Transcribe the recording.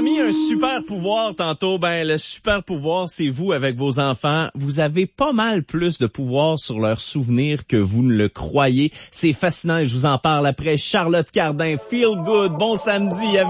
promis un super pouvoir tantôt. Ben, le super pouvoir, c'est vous avec vos enfants. Vous avez pas mal plus de pouvoir sur leurs souvenirs que vous ne le croyez. C'est fascinant et je vous en parle après. Charlotte Cardin, Feel Good. Bon samedi.